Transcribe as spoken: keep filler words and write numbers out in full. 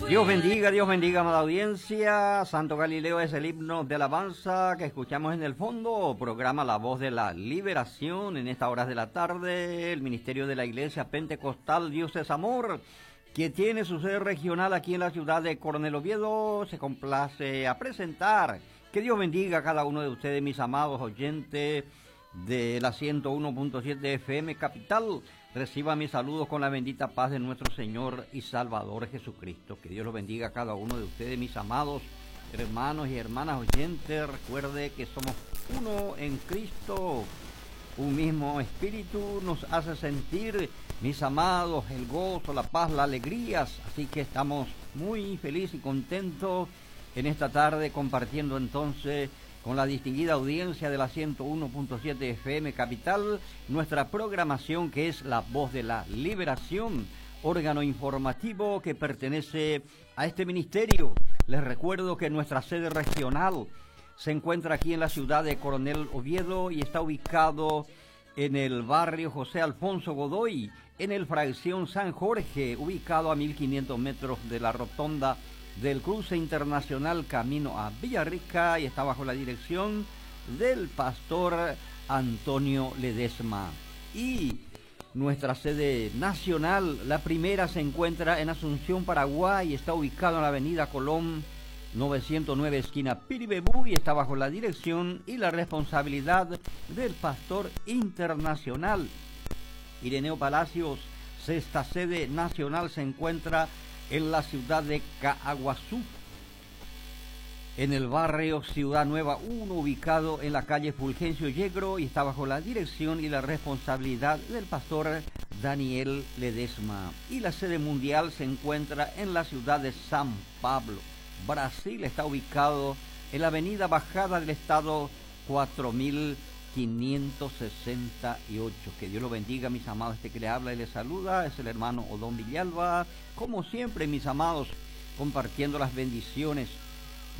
Dios bendiga, Dios bendiga, amada audiencia. Santo Galileo es el himno de alabanza que escuchamos en el fondo. Programa La Voz de la Liberación en estas horas de la tarde. El Ministerio de la Iglesia Pentecostal Dios es Amor, que tiene su sede regional aquí en la ciudad de Coronel Oviedo, se complace a presentar. Que Dios bendiga a cada uno de ustedes, mis amados oyentes de la ciento uno punto siete F M Capital. Reciba mis saludos con la bendita paz de nuestro Señor y Salvador Jesucristo. Que Dios los bendiga a cada uno de ustedes, mis amados hermanos y hermanas oyentes. Recuerde que somos uno en Cristo. Un mismo espíritu nos hace sentir, mis amados, el gozo, la paz, las alegrías. Así que estamos muy felices y contentos en esta tarde compartiendo entonces con la distinguida audiencia de la ciento uno punto siete F M Capital, nuestra programación que es La Voz de la Liberación, órgano informativo que pertenece a este ministerio. Les recuerdo que nuestra sede regional se encuentra aquí en la ciudad de Coronel Oviedo y está ubicado en el barrio José Alfonso Godoy, en el fracción San Jorge, ubicado a mil quinientos metros de la rotonda del cruce internacional camino a Villarrica, y está bajo la dirección del pastor Antonio Ledesma. Y nuestra sede nacional, la primera, se encuentra en Asunción, Paraguay, está ubicado en la avenida Colón novecientos nueve, esquina Piribebú, y está bajo la dirección y la responsabilidad del pastor internacional Ireneo Palacios. Esta sede nacional se encuentra en la ciudad de Caaguazú, en el barrio Ciudad Nueva uno, ubicado en la calle Fulgencio Yegro, y está bajo la dirección y la responsabilidad del pastor Daniel Ledesma. Y la sede mundial se encuentra en la ciudad de San Pablo, Brasil. Está ubicado en la avenida Bajada del Estado cuatro mil quinientos sesenta y ocho. Que Dios lo bendiga, mis amados. Este que le habla y le saluda es el hermano Odón Villalba, como siempre, mis amados, compartiendo las bendiciones